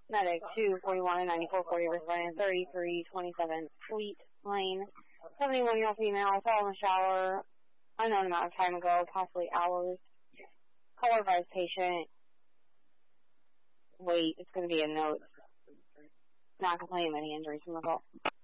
Medic 241 and 9440 responding 3327 Fleet Lane. 71-year-old female fell in the shower unknown amount of time ago, possibly hours. Color advised patient. Wait, it's going to be a note. Not complaining of any injuries from the fall.